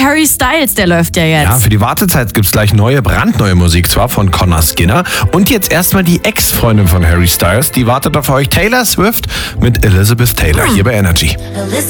Harry Styles, der läuft ja jetzt. Ja, für die Wartezeit gibt's gleich brandneue Musik zwar von Connor Skinner. Und jetzt erstmal die Ex-Freundin von Harry Styles. Die wartet auf euch, Taylor Swift mit Elizabeth Taylor hier bei Energy.